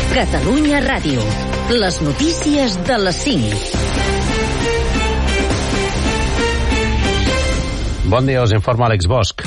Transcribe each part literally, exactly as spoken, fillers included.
Catalunya Ràdio. Les notícies de les cinc. Bon dia, us informa Àlex Bosch.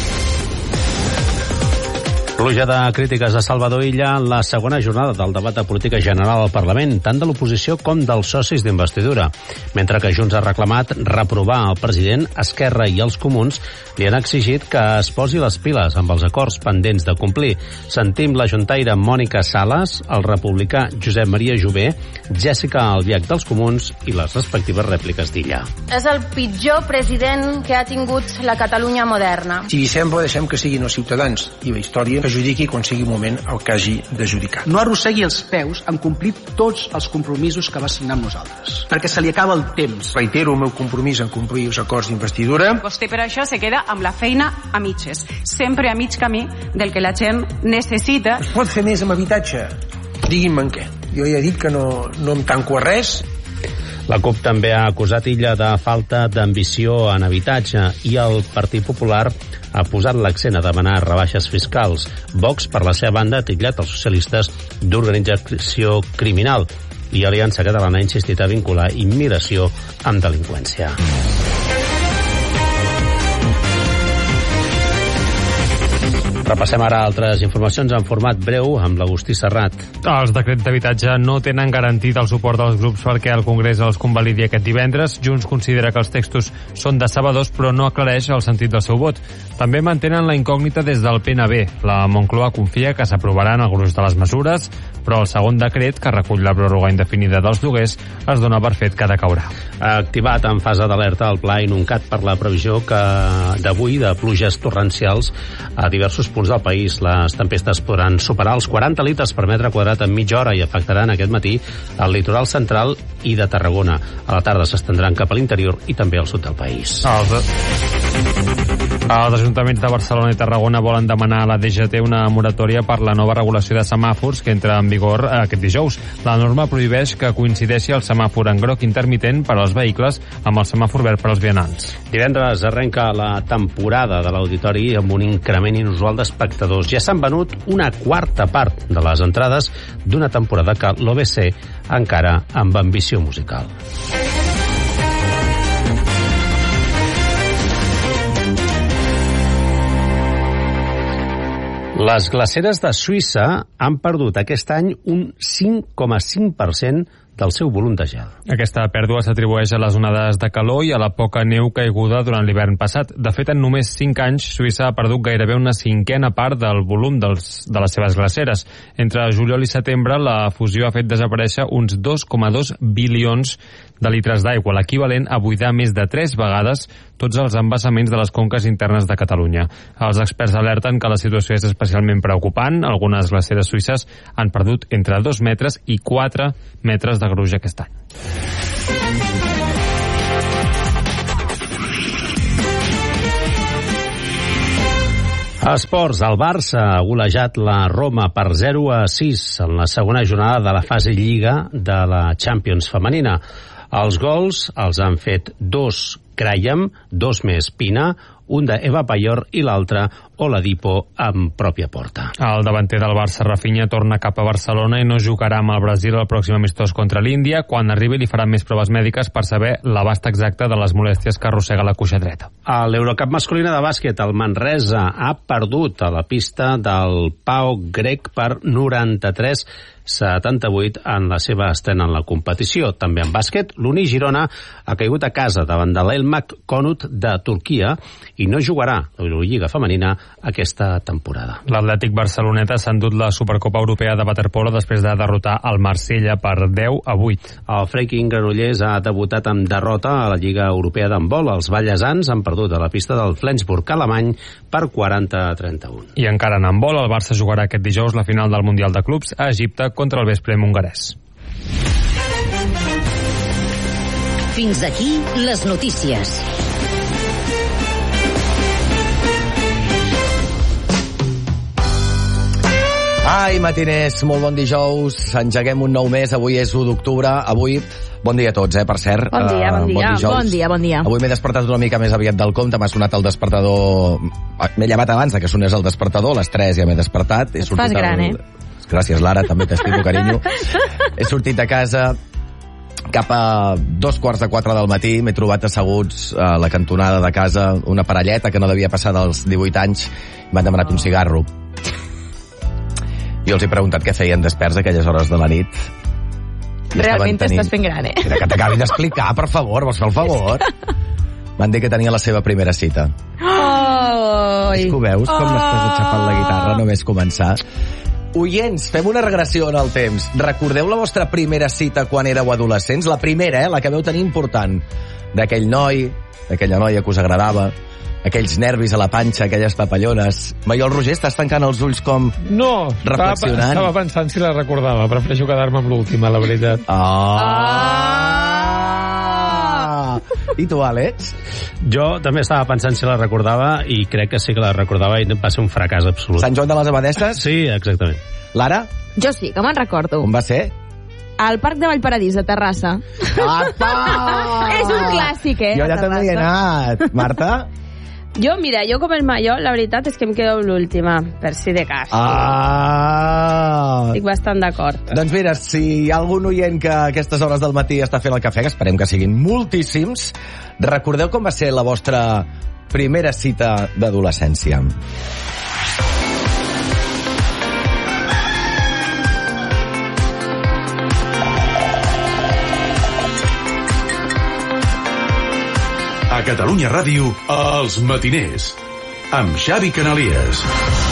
Pluja de crítiques a Salvador Illa en la segona jornada del debat de política general al Parlament, tant de l'oposició com dels socis d'investidura. Mentre que Junts ha reclamat reprovar el president, Esquerra i els Comuns li han exigit que es posi les piles amb els acords pendents de complir. Sentim la juntaire Mònica Sales, el republicà Josep Maria Jové, Jèssica Albiach dels Comuns i les respectives rèpliques d'Illa. És el pitjor president que ha tingut la Catalunya moderna. Si li sembla, deixem que siguin els ciutadans i la història que judiqui quan sigui un moment el que hagi de judicar. No arrossegui els peus en complir tots els compromisos que va signar amb nosaltres, perquè se li acaba el temps. Reitero el meu compromís en complir els acords d'investidura. Vostè per això se queda amb la feina a mitges, sempre a mig camí del que la gent necessita. Es pot fer més amb habitatge? Digui'm en què. Jo ja he dit que no, no em tanco a res. La CUP també ha acusat Illa de falta d'ambició en habitatge i el Partit Popular ha posat l'accent a demanar rebaixes fiscals. Vox, per la seva banda, ha titllat els socialistes d'organització criminal i Aliança Catalana ha insistit a vincular immigració amb delinqüència. Repassem ara altres informacions en format breu amb l'Agustí Serrat. Els decrets d'habitatge no tenen garantit el suport dels grups perquè el Congrés els convalidi aquest divendres. Junts considera que els textos són decebedors però no aclareix el sentit del seu vot. També mantenen la incògnita des del P N B. La Moncloa confia que s'aprovaran el gruix de les mesures, però el segon decret, que recull la pròrroga indefinida dels lloguers, es dona per fet que decaurà. Ha activat en fase d'alerta el pla inuncat per la previsió que d'avui de pluges torrencials a diversos punts del país. Les tempestes podran superar els quaranta litres per metre quadrat en mitja hora i afectaran aquest matí el litoral central i de Tarragona. A la tarda s'estendran cap a l'interior i també al sud del país. Els, els ajuntaments de Barcelona i Tarragona volen demanar a la D G T una moratòria per la nova regulació de semàfors que entra en vigor aquest dijous. La norma prohibeix que coincideixi el semàfor en groc intermitent per als vehicles amb el semàfor verd per als vianants. Divendres arrenca la temporada de l'Auditori amb un increment inusual d'espectadors. Ja s'han venut una quarta part de les entrades d'una temporada que l'O B C encara amb ambició musical. Les glaceres de Suïssa han perdut aquest any un cinc coma cinc per cent del seu volum de gel. Aquesta pèrdua s'atribueix a les onades de calor i a la poca neu caiguda durant l'hivern passat. De fet, en només cinc anys, Suïssa ha perdut gairebé una cinquena part del volum dels, de les seves glaceres. Entre juliol i setembre, la fusió ha fet desaparèixer uns dos coma dos bilions de litres d'aigua, l'equivalent a buidar més de tres vegades tots els embassaments de les conques internes de Catalunya. Els experts alerten que la situació és especialment preocupant. Algunes glaceres suïsses han perdut entre dos metres i quatre metres de gruix aquest any. Esports, el Barça ha golejat la Roma per zero a sis en la segona jornada de la fase Lliga de la Champions femenina. Els gols els han fet dos Graham, dos més Pina, un de Eva Payor i l'altre Oladipo amb pròpia porta. El davanter del Barça, Rafinha, torna cap a Barcelona i no jugarà amb el Brasil el pròxim amistós contra l'Índia. Quan arribi li faran més proves mèdiques per saber l'abast exacte de les molèsties que arrossega la cuixa dreta. A l'Eurocup masculina de bàsquet, el Manresa ha perdut a la pista del Pau grec per noranta-tres setanta-vuit en la seva estrena en la competició. També en bàsquet, l'Uni Girona ha caigut a casa davant de l'Elmak Konut de Turquia i no jugarà l'Eurolliga femenina aquesta temporada. L'Atlètic Barceloneta s'ha endut la Supercopa Europea de waterpolo després de derrotar el Marsella per deu a vuit. El Freiking Granollers ha debutat amb derrota a la Lliga Europea d'handbol. Els ballesans han perdut a la pista del Flensburg alemany per quaranta a trenta-un. I encara en handbol, el Barça jugarà aquest dijous la final del Mundial de Clubs a Egipte contra el Vesprem hongarès. Fins aquí les notícies. Ai, matiners, molt bon dijous. Engeguem un nou mes, avui és u d'octubre. Avui, bon dia a tots, eh, per cert. Bon dia, bon dia, uh, bon, bon dia, bon dia. Avui m'he despertat una mica més aviat del compte, m'ha sonat el despertador... M'he llevat abans de que sonés el despertador, a les tres ja m'he despertat. Et fas gran, eh? Gràcies, Lara, també t'estimo, carinyo. He sortit de casa cap a dos quarts de quatre del matí, m'he trobat asseguts a la cantonada de casa una parelleta que no devia passar dels divuit anys, m'han demanat un cigarro. Jo els he preguntat què feien desperts a aquelles hores de la nit. Realment t'estàs fent gran, eh? Mira, que t'acabi d'explicar, per favor, vols fer el favor? Van dir que tenia la seva primera cita. Oh, és que ho veus, com m'estàs aixafant la guitarra només començar? Oients, fem una regressió en el temps. Recordeu la vostra primera cita quan éreu adolescents? La primera, eh? La que veu tenir important. D'aquell noi, d'aquella noia que us agradava, aquells nervis a la panxa, aquelles papallones. Maiol Roger, estàs tancant els ulls com no, reflexionant? Estava, estava pensant si la recordava. Prefereixo quedar-me amb l'última, la veritat. Ah! ah! I tu, Àlex? Jo també estava pensant si la recordava i crec que sí que la recordava i va ser un fracàs absolut. Sant Joan de les Abadesses? Sí, exactament. Lara? Jo sí, que me'n recordo. On va ser? Al Parc de Vallparadís, de Terrassa. Apa! És un clàssic, eh? Jo allà també hi he anat. Marta? Jo, mira, jo com el Maiol, la veritat és que em quedo amb l'última, per si de cas. Ah! Estic bastant d'acord. Doncs mira, si hi ha algun oient que a aquestes hores del matí està fent el cafè, que esperem que siguin moltíssims, recordeu com va ser la vostra primera cita d'adolescència. A Catalunya Ràdio, Els Matiners, amb Xavi Canalies.